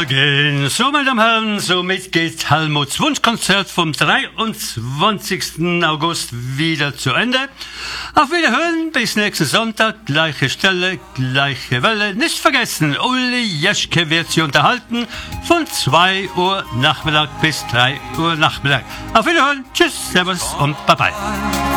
Morgen, so meine Damen und Herren, somit geht Helmuts Wunschkonzert vom 23. August wieder zu Ende. Auf Wiederhören, bis nächsten Sonntag, gleiche Stelle, gleiche Welle. Nicht vergessen, Uli Jeschke wird Sie unterhalten von 2 Uhr Nachmittag bis 3 Uhr Nachmittag. Auf Wiederhören, tschüss, servus und bye bye.